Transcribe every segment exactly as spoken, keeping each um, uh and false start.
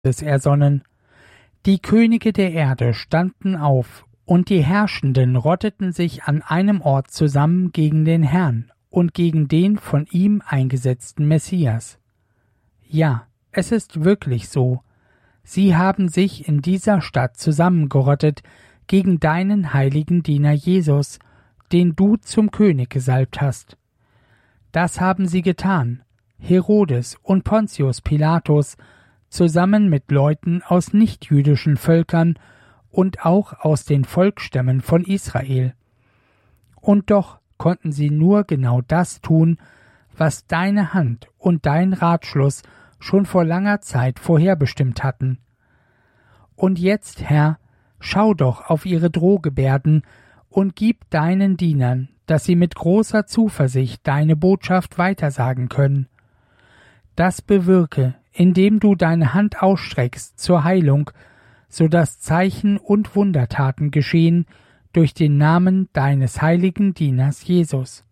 ersonnen. Die Könige der Erde standen auf, und die Herrschenden rotteten sich an einem Ort zusammen gegen den Herrn und gegen den von ihm eingesetzten Messias. Ja, es ist wirklich so. Sie haben sich in dieser Stadt zusammengerottet gegen deinen heiligen Diener Jesus, den du zum König gesalbt hast. Das haben sie getan, Herodes und Pontius Pilatus, zusammen mit Leuten aus nichtjüdischen Völkern und auch aus den Volksstämmen von Israel. Und doch konnten sie nur genau das tun, was deine Hand und dein Ratschluss schon vor langer Zeit vorherbestimmt hatten. Und jetzt, Herr, schau doch auf ihre Drohgebärden und gib deinen Dienern, dass sie mit großer Zuversicht deine Botschaft weitersagen können. Das bewirke, indem du deine Hand ausstreckst zur Heilung, so dass Zeichen und Wundertaten geschehen durch den Namen deines heiligen Dieners Jesus.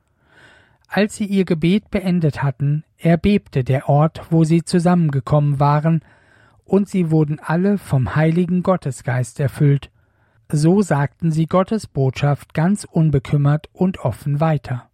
Als sie ihr Gebet beendet hatten, erbebte der Ort, wo sie zusammengekommen waren, und sie wurden alle vom heiligen Gottesgeist erfüllt. So sagten sie Gottes Botschaft ganz unbekümmert und offen weiter.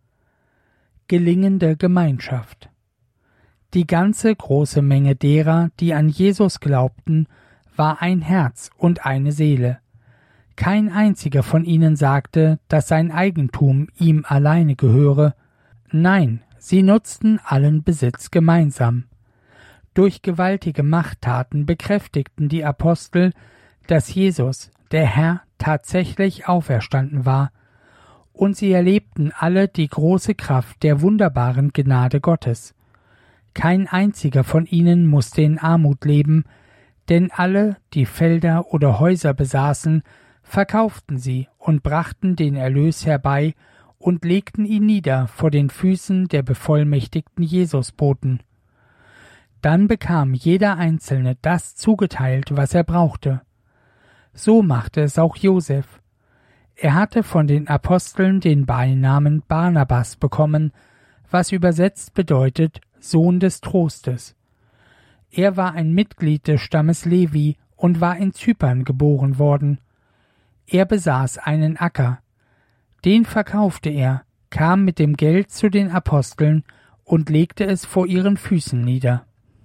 Gelingende Gemeinschaft. Die ganze große Menge derer, die an Jesus glaubten, war ein Herz und eine Seele. Kein einziger von ihnen sagte, dass sein Eigentum ihm alleine gehöre. Nein, sie nutzten allen Besitz gemeinsam. Durch gewaltige Machttaten bekräftigten die Apostel, dass Jesus, der Herr, tatsächlich auferstanden war, und sie erlebten alle die große Kraft der wunderbaren Gnade Gottes. Kein einziger von ihnen musste in Armut leben, denn alle, die Felder oder Häuser besaßen, verkauften sie und brachten den Erlös herbei und legten ihn nieder vor den Füßen der bevollmächtigten Jesusboten. Dann bekam jeder Einzelne das zugeteilt, was er brauchte. So machte es auch Josef. Er hatte von den Aposteln den Beinamen Barnabas bekommen, was übersetzt bedeutet Sohn des Trostes. Er war ein Mitglied des Stammes Levi und war in Zypern geboren worden. Er besaß einen Acker. Den verkaufte er, kam mit dem Geld zu den Aposteln und legte es vor ihren Füßen nieder.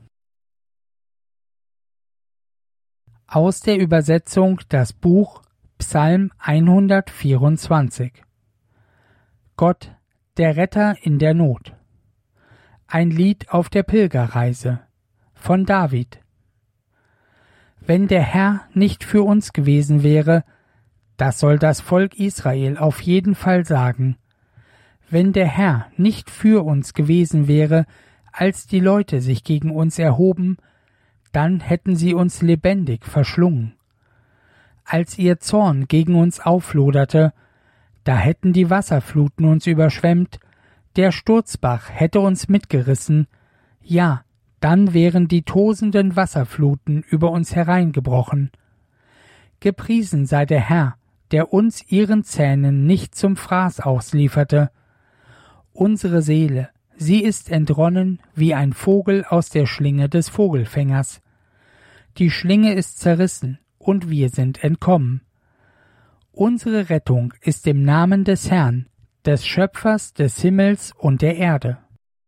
Aus der Übersetzung das Buch Psalm hundertvierundzwanzig. Gott, der Retter in der Not. Ein Lied auf der Pilgerreise von David. Wenn der Herr nicht für uns gewesen wäre, das soll das Volk Israel auf jeden Fall sagen. Wenn der Herr nicht für uns gewesen wäre, als die Leute sich gegen uns erhoben, dann hätten sie uns lebendig verschlungen. Als ihr Zorn gegen uns aufloderte, da hätten die Wasserfluten uns überschwemmt, der Sturzbach hätte uns mitgerissen, ja, dann wären die tosenden Wasserfluten über uns hereingebrochen. Gepriesen sei der Herr, der uns ihren Zähnen nicht zum Fraß auslieferte. Unsere Seele, sie ist entronnen wie ein Vogel aus der Schlinge des Vogelfängers. Die Schlinge ist zerrissen, und wir sind entkommen. Unsere Rettung ist im Namen des Herrn, des Schöpfers des Himmels und der Erde.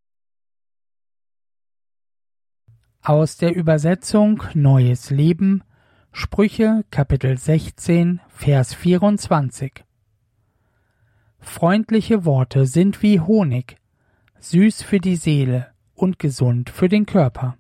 Aus der Übersetzung Neues Leben, Sprüche Kapitel sechzehn, Vers vierundzwanzig. Freundliche Worte sind wie Honig, süß für die Seele und gesund für den Körper.